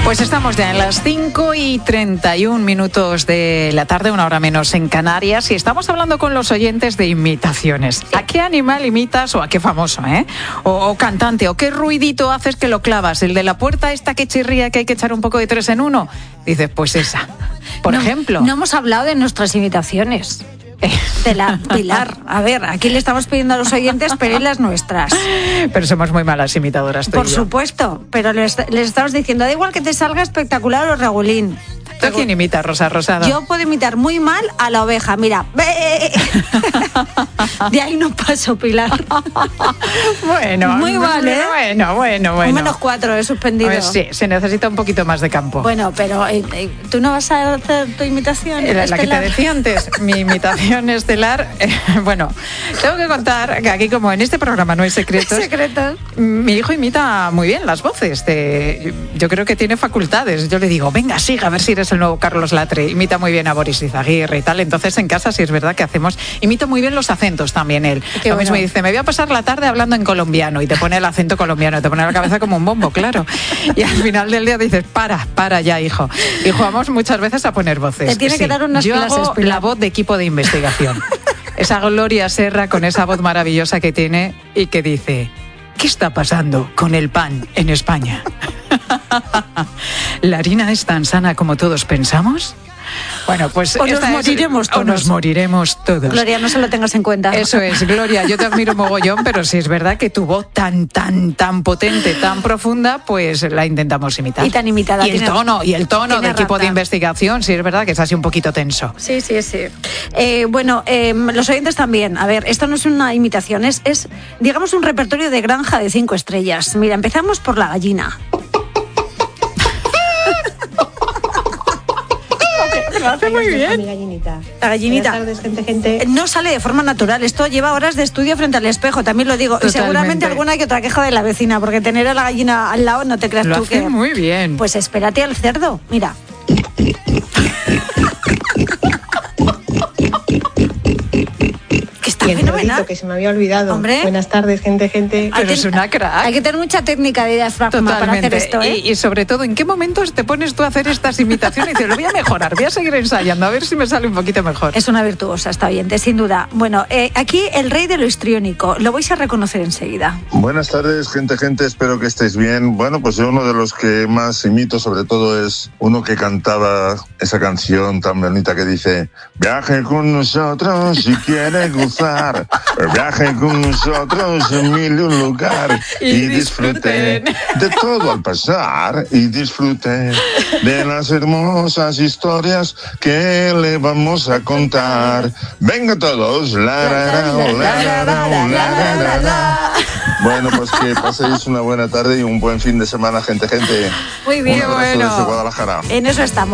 Pues estamos ya en las 5:31 de la tarde, una hora menos en Canarias, y estamos hablando con los oyentes de imitaciones. ¿A qué animal imitas o a qué famoso, o cantante, o qué ruidito haces que lo clavas? ¿El de la puerta esta que chirría que hay que echar un poco de 3 en 1? Dices, pues esa, por ejemplo. No hemos hablado de nuestras imitaciones. De la Pilar. A ver, aquí le estamos pidiendo a los oyentes pedir las nuestras. Pero somos muy malas imitadoras, Por supuesto, pero les estamos diciendo, da igual que te salga espectacular o regulín. ¿Tú a quién imitas, Rosa Rosado? Yo puedo imitar muy mal a la oveja, mira. De ahí no paso, Pilar. Bueno. Muy mal, ¿eh? Bueno. Un -4 he suspendido. A ver, sí, se necesita un poquito más de campo. Bueno, pero ¿tú no vas a hacer tu imitación la que te decía antes, mi imitación estelar. Bueno, tengo que contar que aquí, como en este programa no hay secretos, mi hijo imita muy bien las voces. Yo creo que tiene facultades. Yo le digo, venga, siga, a ver si eres el nuevo Carlos Latre. Imita muy bien a Boris Izaguirre y tal. Entonces en casa sí es verdad que imita muy bien los acentos también él. Lo mismo dice, me voy a pasar la tarde hablando en colombiano, y te pone el acento colombiano, te pone la cabeza como un bombo, claro. Y al final del día dices, para ya, hijo. Y jugamos muchas veces a poner voces. Te tiene que dar unas clases. Yo hago la voz de equipo de investigación. Esa Gloria Serra con esa voz maravillosa que tiene y que dice, ¿qué está pasando con el pan en España? ¿La harina es tan sana como todos pensamos? Bueno, pues nos moriremos todos. Gloria, no se lo tengas en cuenta. Eso es, Gloria, yo te admiro mogollón, pero si es verdad que tu voz tan potente, tan profunda, pues la intentamos imitar. Y tan imitada. Y el tono del equipo de investigación, sí es verdad que es así un poquito tenso. Sí. Los oyentes también. A ver, esto no es una imitación, es digamos un repertorio de granja de 5 estrellas. Mira, empezamos por la gallina. Lo hace muy bien. Mi gallinita. La gallinita. Buenas tardes, gente. No sale de forma natural. Esto lleva horas de estudio frente al espejo, también lo digo. Totalmente. Y seguramente alguna que otra queja de la vecina, porque tener a la gallina al lado no te creas lo tú hace que. Muy bien. Pues espérate al cerdo. Mira. Que está fenomenal. Que se me había olvidado. Hombre. Buenas tardes, gente. Pero es una crack. Hay que tener mucha técnica de diafragma para hacer esto, ¿eh? Y sobre todo, ¿en qué momentos te pones tú a hacer estas imitaciones y dices, lo voy a mejorar, voy a seguir ensayando, a ver si me sale un poquito mejor? Es una virtuosa, está bien, sin duda. Bueno, aquí el rey de lo histriónico, lo vais a reconocer enseguida. Buenas tardes, gente, espero que estéis bien. Bueno, pues yo uno de los que más imito, sobre todo, es uno que cantaba esa canción tan bonita que dice, viaje con nosotros si quiere gozar, viaje con nosotros en mil y un lugar y disfrute de todo al pasar y disfrute de las hermosas historias que le vamos a contar. Venga todos, Bueno, pues que paséis una buena tarde y un buen fin de semana, gente. Muy bien, un abrazo desde Guadalajara. En eso estamos.